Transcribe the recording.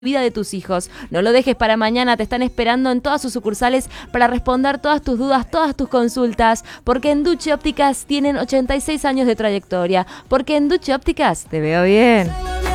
vida de tus hijos. No lo dejes para mañana, te están esperando en todas sus sucursales para responder todas tus dudas, todas tus consultas, porque en Duche Ópticas tienen 86 años de trayectoria, porque en Duche Ópticas te veo bien.